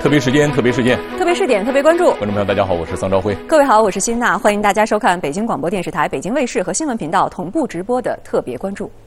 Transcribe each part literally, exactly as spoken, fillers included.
特别时间，特别事件， 特别试点，特别关注。 观众朋友，大家好，我是桑昭辉。 各位好，我是辛娜，欢迎大家收看北京广播电视台、北京卫视和新闻频道同步直播的特别关注。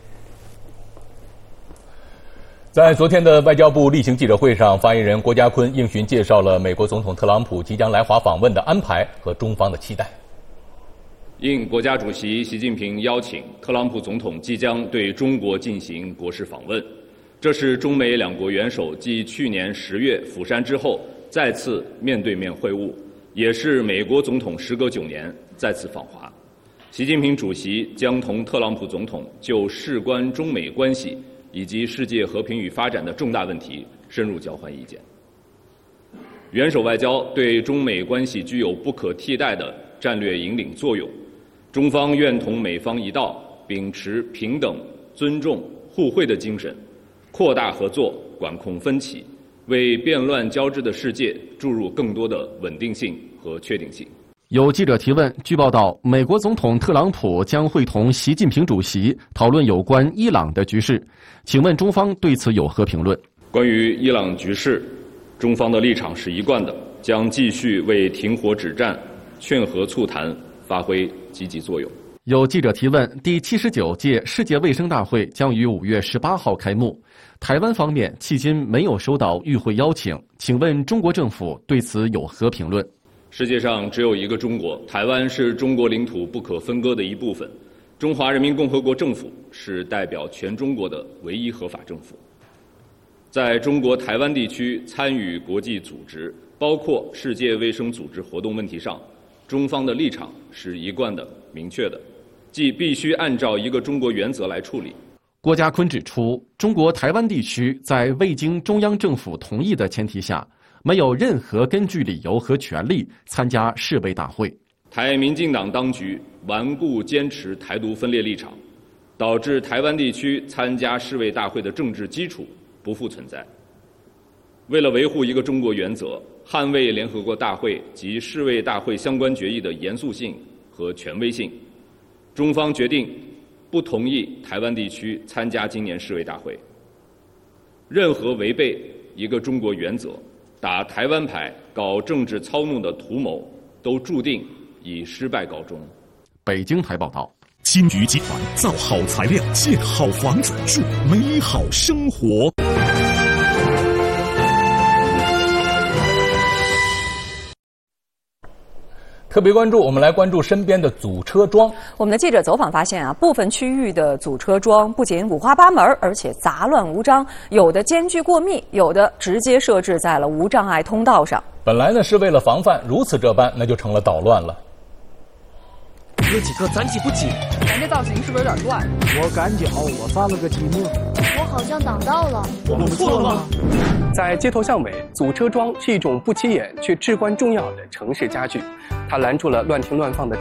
在昨天的外交部例行记者会上，发言人郭家坤应询介绍了美国总统特朗普即将来华访问的安排和中方的期待。 应国家主席习近平邀请，特朗普总统即将对中国进行国事访问。这是中美两国元首继去年十月釜山之后再次面对面会晤，也是美国总统时隔九年再次访华。习近平主席将同特朗普总统就事关中美关系以及世界和平与发展的重大问题深入交换意见。元首外交对中美关系具有不可替代的战略引领作用，中方愿同美方一道，秉持平等、尊重、互惠的精神，扩大合作，管控分歧，为变乱交织的世界注入更多的稳定性和确定性。 有记者提问，据报道，美国总统特朗普将会同习近平主席讨论有关伊朗的局势，请问中方对此有何评论？ 关于伊朗局势，中方的立场是一贯的，将继续为停火止战、劝和促谈发挥积极作用。 有记者提问，第七十九届世界卫生大会将于五月十八号开幕，台湾方面迄今没有收到与会邀请，请问中国政府对此有何评论？ 世界上只有一个中国，台湾是中国领土不可分割的一部分，中华人民共和国政府是代表全中国的唯一合法政府。在中国台湾地区参与国际组织，包括世界卫生组织活动问题上，中方的立场是一贯的、明确的，即必须按照一个中国原则来处理。 郭家坤指出，中国台湾地区在未经中央政府同意的前提下，没有任何根据理由和权利参加世卫大会。 台民进党当局顽固坚持台独分裂立场，导致台湾地区参加世卫大会的政治基础不复存在。为了维护一个中国原则，捍卫联合国大会及世卫大会相关决议的严肃性和权威性，中方决定不同意台湾地区参加今年世卫大会。任何违背一个中国原则、打台湾牌、搞政治操弄的图谋，都注定以失败告终。 北京台报道， 金鱼集团造好材料，建好房子，住美好生活。 特别关注，我们来关注身边的阻车桩。 我们的记者走访发现啊，部分区域的阻车桩不仅五花八门，而且杂乱无章，有的间距过密，有的直接设置在了无障碍通道上。 本来呢是为了防范，如此这般，那就成了捣乱了。 有几个咱挤不挤？ 咱这造型是不是有点乱？ 我感觉我犯了个寂寞。 我好像挡道了。 我们错了吗？ 在街头巷尾，阻车桩是一种不起眼却至关重要的城市家具，它拦住了乱停乱放的